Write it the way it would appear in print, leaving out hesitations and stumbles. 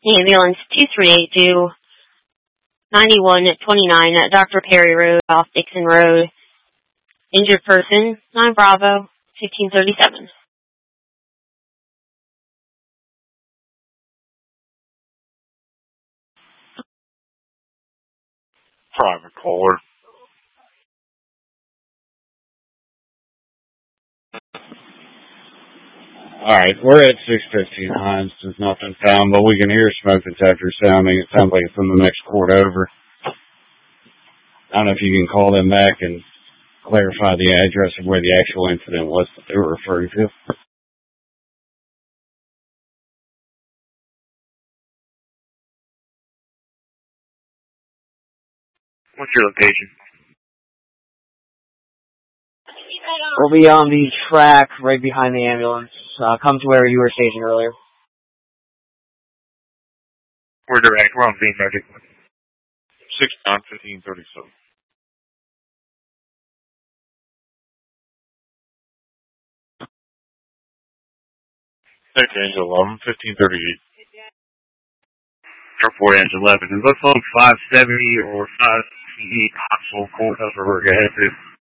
Ambulance 2382, 9129 at Dr. Perry Road off Dixon Road. Injured person, 9 Bravo, 1537. Private caller. Alright, we're at 615 Hines. There's nothing found, but we can hear smoke detector sounding. It sounds like it's from the next court over. I don't know if you can call them back and clarify the address of where the actual incident was that they were referring to. What's your location? We'll be on the track right behind the ambulance. Come to where you were stationed earlier. We're direct. We're on scene, Magic. 6-9-15-37. Angel 11, 1538. Airport Angel 11. It looks like 570 or 5 possible courthouse where we're headed to.